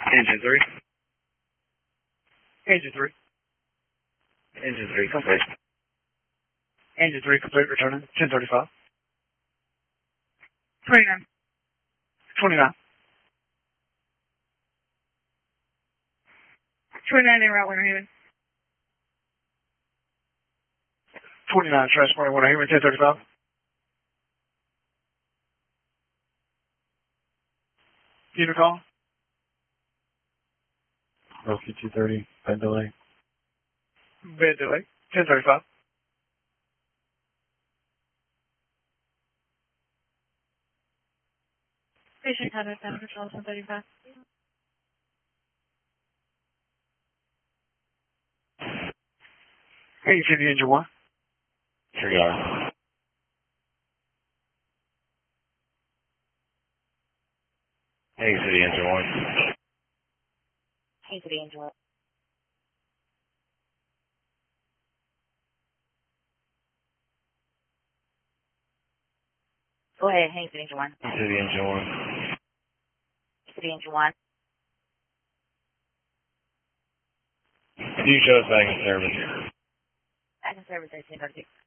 Engine 3. Engine 3. Engine 3, complete. Engine 3, complete, returning. 1035. 29. 29. 29 en route, Winter Haven. 29, transporting Winter Haven, 1035. Unit call. Roki 230, bed delay. Bed delay, 1035. Patient contact down control 1035. Hey, City Engine 1. Disregard. Hey, City Engine 1. Hey, City Engine 1. Go ahead, hey, City Engine 1. City Engine 1. City Engine 1. You show us back in service. Back in service 1336.